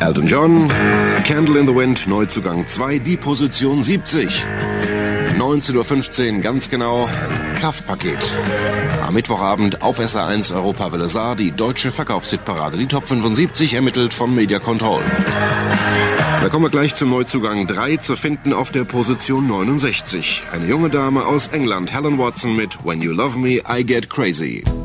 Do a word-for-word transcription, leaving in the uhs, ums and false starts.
Elton John, Candle in the Wind, Neuzugang zwei, die Position siebzig. neunzehn Uhr fünfzehn, ganz genau, Kraftpaket. Am Mittwochabend auf S R eins Europawelle Saar, die deutsche Verkaufshitparade. Die Top fünfundsiebzig ermittelt von Media Control. Da kommen wir gleich zum Neuzugang drei, zu finden auf der Position neunundsechzig. Eine junge Dame aus England, Helen Watson mit When You Love Me, I Get Crazy.